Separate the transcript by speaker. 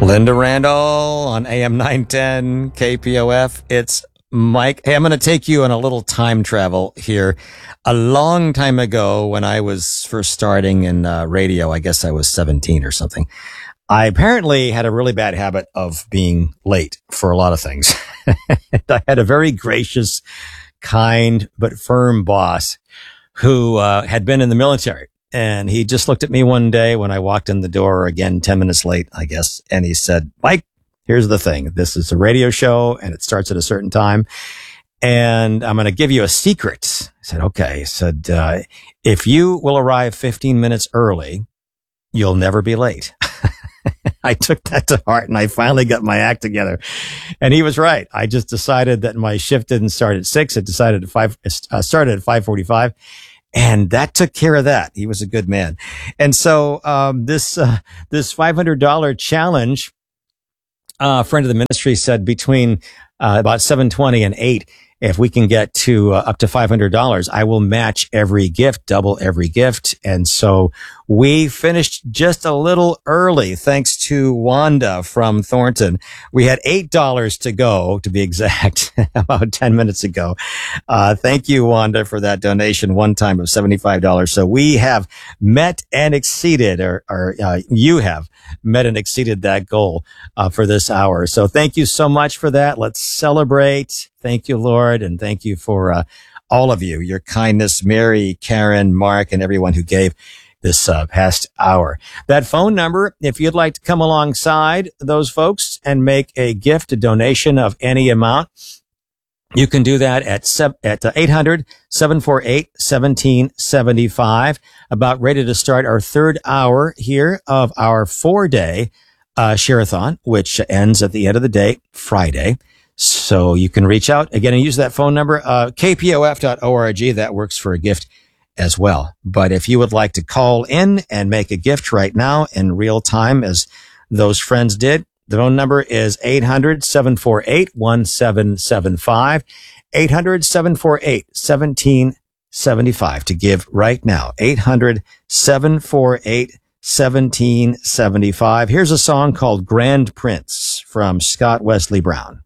Speaker 1: Linda Randall on AM 910 KPOF. It's Mike. Hey, I'm going to take you on a little time travel here. A long time ago, when I was first starting in radio, I guess I was 17 or something, I apparently had a really bad habit of being late for a lot of things. I had a very gracious, kind, but firm boss who had been in the military. And he just looked at me one day when I walked in the door, again, 10 minutes late, I guess. And he said, Mike, here's the thing. This is a radio show and it starts at a certain time. And I'm going to give you a secret. I said, okay. He said, if you will arrive 15 minutes early, you'll never be late. I took that to heart and I finally got my act together. And he was right. I just decided that my shift didn't start at 6. It decided started at 5:45. And that took care of that. He was a good man. And so, this $500 challenge, a friend of the ministry said between, about 7:20 and 8, if we can get to up to $500, I will match every gift, double every gift. And so we finished just a little early, thanks to Wanda from Thornton. We had $8 to go, to be exact, about 10 minutes ago. Thank you, Wanda, for that donation one time of $75. So we have met and exceeded, or you have met and exceeded that goal for this hour. So thank you so much for that. Let's celebrate. Thank you, Lord, and thank you for all of you, your kindness, Mary, Karen, Mark, and everyone who gave this past hour. That phone number, if you'd like to come alongside those folks and make a gift, a donation of any amount, you can do that at 800-748-1775. About ready to start our third hour here of our 4-day share-a-thon, which ends at the end of the day, Friday. So you can reach out again and use that phone number, kpof.org. That works for a gift as well. But if you would like to call in and make a gift right now in real time, as those friends did, the phone number is 800-748-1775, 800-748-1775 to give right now, 800-748-1775. Here's a song called Grand Prince from Scott Wesley Brown.